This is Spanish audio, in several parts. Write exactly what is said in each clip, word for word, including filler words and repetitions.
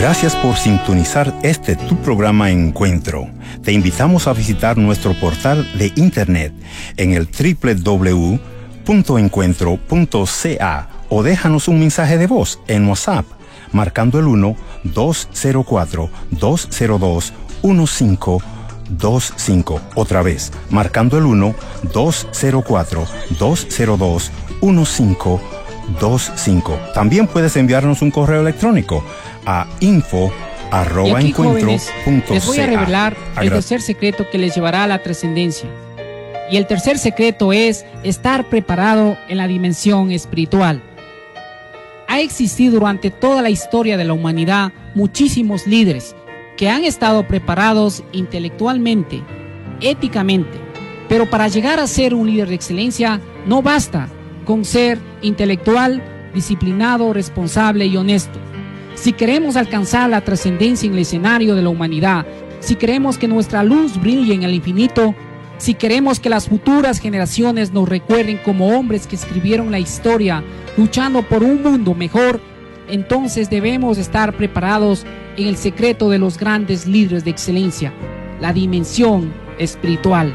Gracias por sintonizar este tu programa Encuentro. Te invitamos a visitar nuestro portal de internet en el doble u doble u doble u punto encuentro punto c a o déjanos un mensaje de voz en WhatsApp marcando el uno dos cero cuatro dos cero dos uno cinco dos cinco. Otra vez, marcando el uno dos cero cuatro dos cero dos uno cinco dos cinco. También puedes enviarnos un correo electrónico a info arroba encuentro punto c a. Les voy a revelar el tercer secreto que les llevará a la trascendencia. Y el tercer secreto es estar preparado en la dimensión espiritual. Ha existido durante toda la historia de la humanidad muchísimos líderes que han estado preparados intelectualmente, éticamente, pero para llegar a ser un líder de excelencia no basta con ser intelectual, disciplinado, responsable y honesto. Si queremos alcanzar la trascendencia en el escenario de la humanidad, si queremos que nuestra luz brille en el infinito, si queremos que las futuras generaciones nos recuerden como hombres que escribieron la historia luchando por un mundo mejor, entonces debemos estar preparados en el secreto de los grandes líderes de excelencia, la dimensión espiritual.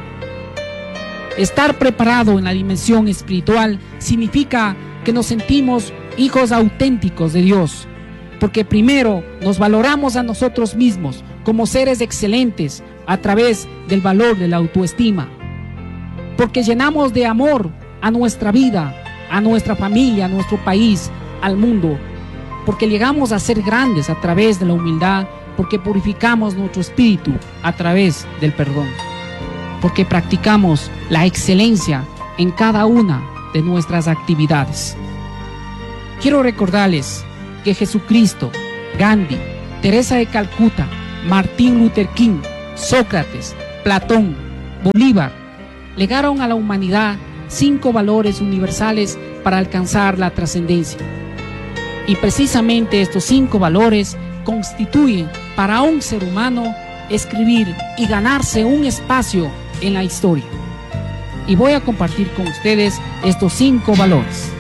Estar preparado en la dimensión espiritual significa que nos sentimos hijos auténticos de Dios, porque primero nos valoramos a nosotros mismos como seres excelentes a través del valor de la autoestima, porque llenamos de amor a nuestra vida, a nuestra familia, a nuestro país, al mundo, porque llegamos a ser grandes a través de la humildad, porque purificamos nuestro espíritu a través del perdón, porque practicamos la excelencia en cada una de nuestras actividades. Quiero recordarles que Jesucristo, Gandhi, Teresa de Calcuta, Martin Luther King, Sócrates, Platón, Bolívar, legaron a la humanidad cinco valores universales para alcanzar la trascendencia. Y precisamente estos cinco valores constituyen para un ser humano escribir y ganarse un espacio en la historia. Y voy a compartir con ustedes estos cinco valores.